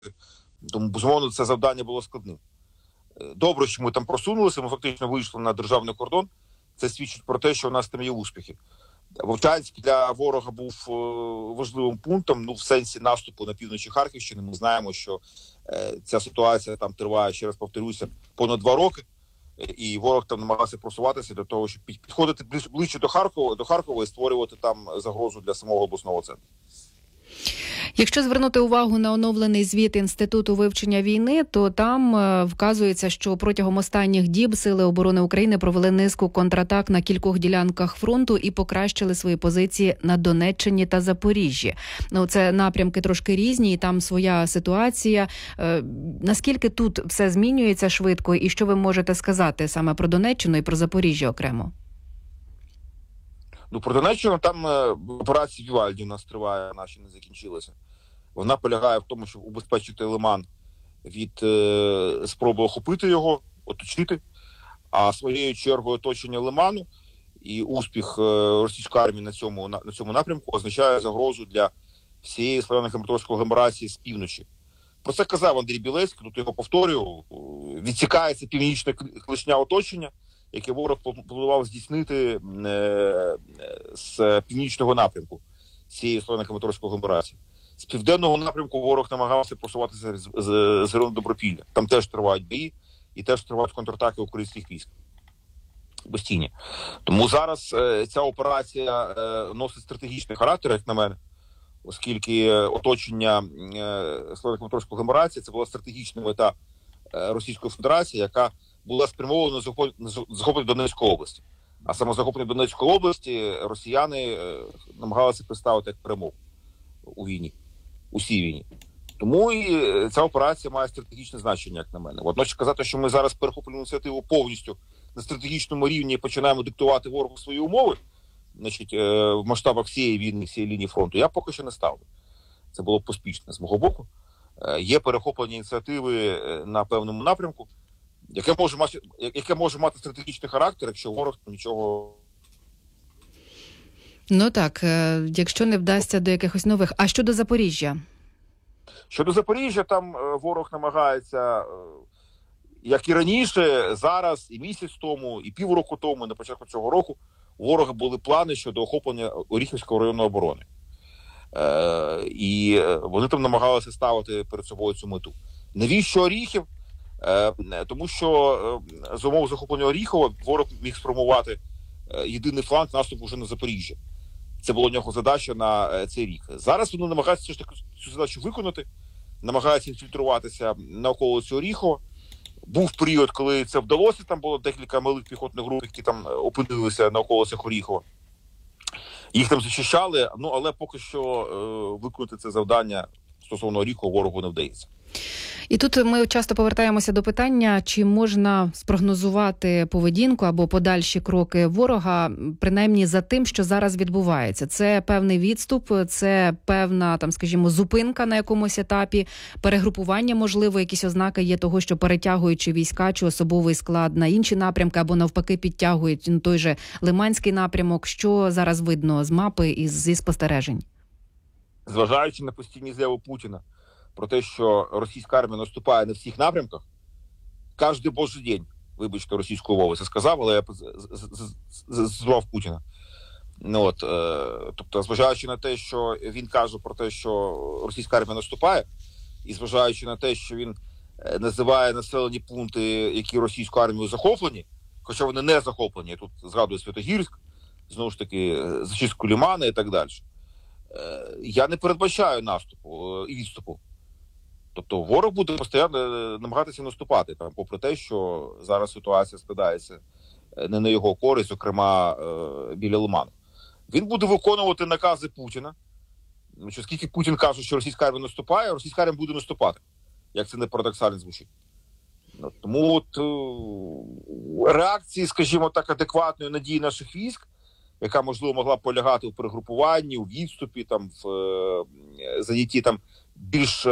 Тому, безумовно, це завдання було складним. Добре, що ми там просунулися, ми фактично вийшли на державний кордон. Це свідчить про те, що у нас там є успіхи. Вовчанськ для ворога був важливим пунктом, в сенсі наступу на півночі Харківщини. Ми знаємо, що ця ситуація там триває, ще раз повторюся, понад 2 роки. І ворог там намагався просуватися для того, щоб підходити ближче до Харкова і створювати там загрозу для самого обласного центру. Якщо звернути увагу на оновлений звіт Інституту вивчення війни, то там вказується, що протягом останніх діб Сили оборони України провели низку контратак на кількох ділянках фронту і покращили свої позиції на Донеччині та Запоріжжі. Це напрямки трошки різні, і там своя ситуація. Наскільки тут все змінюється швидко, і що ви можете сказати саме про Донеччину і про Запоріжжя окремо? Про Донеччину там операція Вівальді у нас триває, наші не закінчилася. Вона полягає в тому, щоб убезпечити Лиман від спроби охопити його, оточити, а своєю чергою оточення Лиману і успіх російської армії на цьому напрямку означає загрозу для всієї славяно-краматорської агломерації з півночі. Про це казав Андрій Білецький, тут його повторюю, відсікається північне клешня оточення, яке ворог планував здійснити з північного напрямку цієї славяно-краматорської агломерації. З південного напрямку ворог намагався просуватися з району Добропілля. Там теж тривають бої і теж тривають контратаки українських військ. Постійні. Тому зараз ця операція носить стратегічний характер, як на мене, оскільки оточення славяно-краматорської агломерації – це була стратегічна мета Російської Федерації, яка була спрямована на захоплення Донецької області. А саме захоплення Донецької області росіяни намагалися представити як перемогу у війні, усій війні. Тому і ця операція має стратегічне значення, як на мене. Водночас казати, що ми зараз перехоплюємо ініціативу повністю на стратегічному рівні і починаємо диктувати ворогу свої умови, в масштабах всієї війни, всієї лінії фронту, я поки що не ставлю. Це було поспішно з мого боку. Є перехоплення ініціативи на певному напрямку, яке може мати стратегічний характер, якщо ворог нічого... Так, якщо не вдасться до якихось нових. А щодо Запоріжжя? Щодо Запоріжжя, там ворог намагається, як і раніше, зараз, і місяць тому, і півроку тому, на початку цього року, у ворога були плани щодо охоплення Оріхівського району оборони. І вони там намагалися ставити перед собою цю мету. Навіщо Оріхів? Тому що за умов захоплення Оріхова ворог міг сформувати єдиний фланг наступу вже на Запоріжжя. Це була у нього задача на цей рік. Зараз вони намагаються все ж таки цю задачу виконати, намагаються інфільтруватися на околиці Оріхова. Був період, коли це вдалося, там було декілька малих піхотних груп, які там опинилися на околицях Оріхова. Їх там зачищали, але поки що виконати це завдання стосовно Оріхова ворогу не вдається. І тут ми часто повертаємося до питання, чи можна спрогнозувати поведінку або подальші кроки ворога, принаймні за тим, що зараз відбувається. Це певний відступ, це певна, зупинка на якомусь етапі, перегрупування, можливо, якісь ознаки є того, що перетягуючи війська чи особовий склад на інші напрямки, або навпаки підтягують той же Лиманський напрямок. Що зараз видно з мапи і зі спостережень? Зважаючи на постійні заяви Путіна про те, що російська армія наступає на всіх напрямках, кожен божий день, вибачте, російською мовою це сказав, але я звав Путіна. Тобто, зважаючи на те, що він каже про те, що російська армія наступає, і зважаючи на те, що він називає населені пункти, які російською армією захоплені, хоча вони не захоплені, тут згадую Святогірськ, знову ж таки, зачистку Лимана і так далі. Я не передбачаю наступу і відступу. Тобто ворог буде постійно намагатися наступати, попри те, що зараз ситуація складається не на його користь, зокрема біля Лиману. Він буде виконувати накази Путіна. Оскільки Путін каже, що російська армія наступає, російська армія буде наступати. Як це не парадоксально звучить. Тому реакції, скажімо так, адекватної надії наших військ, яка, можливо, могла б полягати у перегрупуванні, у відступі, в занятті більш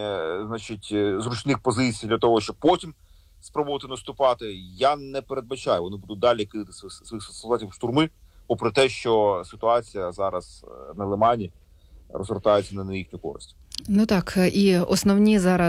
зручних позицій для того, щоб потім спробувати наступати, я не передбачаю. Вони будуть далі кидати своїх солдатів в штурми, попри те, що ситуація зараз на Лимані розгортається не на їхню користь. Ну так, і основні зараз